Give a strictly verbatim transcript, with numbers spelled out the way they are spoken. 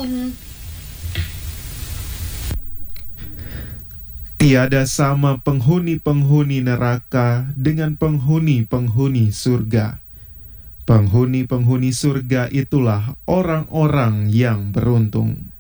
Amin. Tiada sama penghuni-penghuni neraka dengan penghuni-penghuni surga. Penghuni-penghuni surga itulah orang-orang yang beruntung.